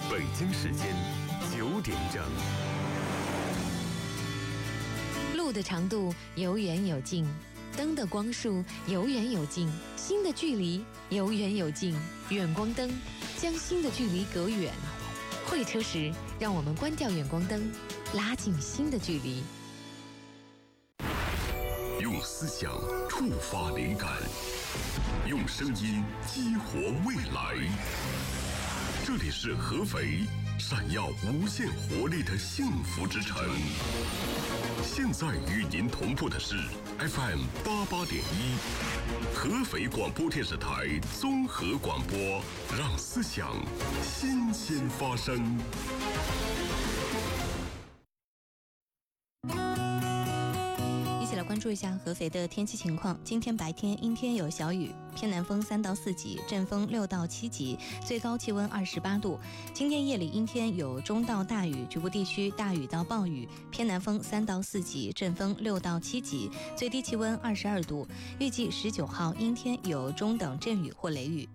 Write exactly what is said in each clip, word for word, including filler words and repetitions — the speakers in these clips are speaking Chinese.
北京时间九点整。 路的长度有远有近，灯的光束有远有近，心的距离有远有近。远光灯将心的距离隔远。会车时，让我们关掉远光灯，拉近心的距离。 用思想触发灵感，用声音激活未来。这里是合肥闪耀无限活力的幸福之城。现在与您同步的是 F M 八八点一，合肥广播电视台综合广播，让思想新鲜发生。 关注一下合肥的天气情况。今天白天阴天有小雨，偏南风三到四级，阵风六到七级，最高气温二十八度。今天夜里阴天有中到大雨，局部地区大雨到暴雨，偏南风三到四级，阵风六到七级，最低气温二十二度。预计十九号阴天有中等阵雨或雷雨。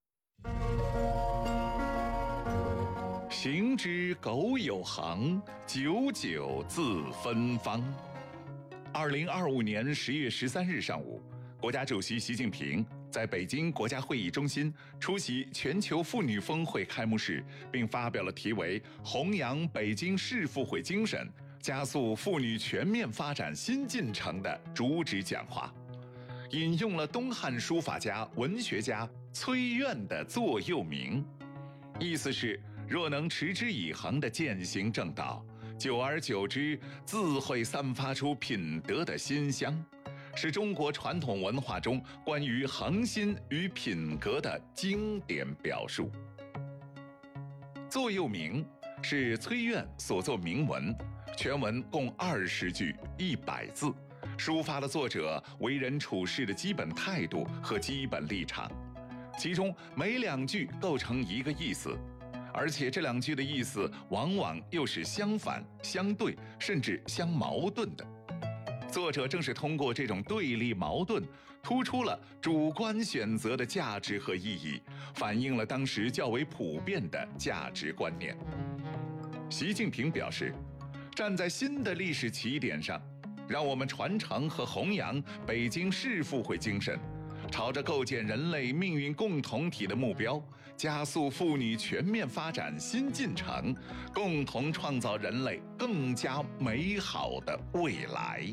行之苟有行，久久自芬芳。二零二五年十月十三日上午，国家主席习近平在北京国家会议中心出席全球妇女峰会开幕式，并发表了题为“弘扬北京市妇会精神，加速妇女全面发展新进程”的主旨讲话，引用了东汉书法家、文学家崔苑的座右铭，意思是若能持之以恒地践行正道，久而久之，自会散发出品德的馨香，是中国传统文化中关于恒心与品格的经典表述。座右铭是崔苑所作铭文，全文共二十句一百字，抒发了作者为人处事的基本态度和基本立场，其中每两句构成一个意思，而且这两句的意思往往又是相反、相对，甚至相矛盾的。作者正是通过这种对立矛盾，突出了主观选择的价值和意义，反映了当时较为普遍的价值观念。习近平表示，站在新的历史起点上，让我们传承和弘扬北京市妇会精神，朝着构建人类命运共同体的目标，加速妇女全面发展新进程，共同创造人类更加美好的未来。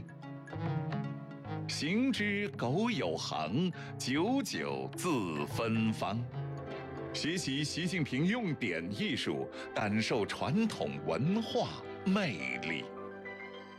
行之苟有行，久久自芬芳。学习习近平用典艺术，感受传统文化魅力。